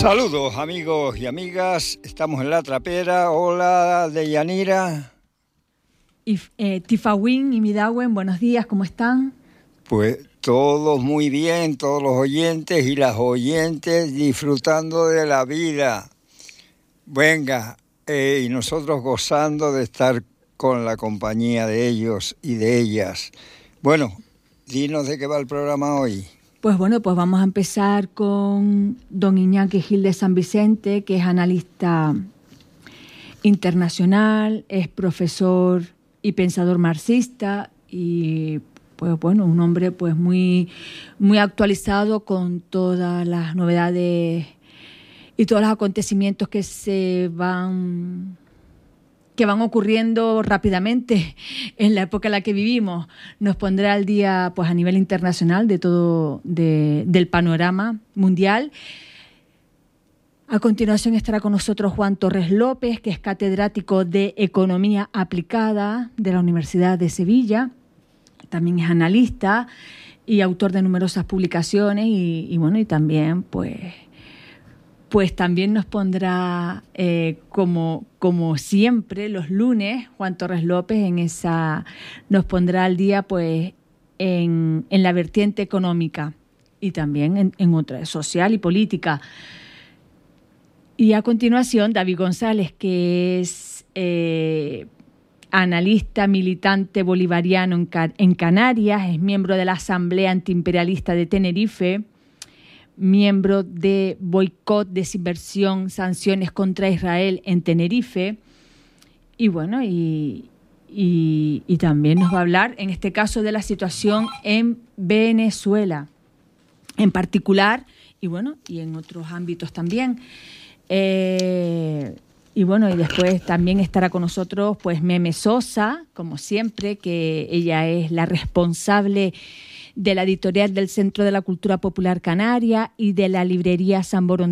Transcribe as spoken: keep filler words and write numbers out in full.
Saludos amigos y amigas, estamos en La Trapera. Hola Deyanira. Y, eh, Tifawin y Midagüen, buenos días, ¿cómo están? Pues todos muy bien, todos los oyentes y las oyentes disfrutando de la vida. Venga, eh, y nosotros gozando de estar con la compañía de ellos y de ellas. Bueno, dinos de qué va el programa hoy. Pues bueno, pues vamos a empezar con don Iñaki Gil de San Vicente, que es analista internacional, es profesor y pensador marxista y pues bueno, un hombre pues muy, muy actualizado con todas las novedades y todos los acontecimientos que se van que van ocurriendo rápidamente en la época en la que vivimos. Nos pondrá al día pues a nivel internacional de todo de, del panorama mundial. A continuación estará con nosotros Juan Torres López, que es catedrático de Economía Aplicada de la Universidad de Sevilla. También es analista y autor de numerosas publicaciones y, y bueno, y también pues pues también nos pondrá, eh, como, como siempre, los lunes, Juan Torres López en esa nos pondrá al día pues en, en la vertiente económica y también en, en otra, social y política. Y a continuación, David González, que es eh, analista militante bolivariano en, en Canarias, es miembro de la Asamblea Antiimperialista de Tenerife, miembro de Boicot, Desinversión, Sanciones contra Israel en Tenerife. Y bueno, y, y, y también nos va a hablar, en este caso, de la situación en Venezuela, en particular, y bueno, y en otros ámbitos también. Eh, y bueno, y después también estará con nosotros, pues, Meme Sosa, como siempre, que ella es la responsable de la editorial del Centro de la Cultura Popular Canaria y de la librería San Borondón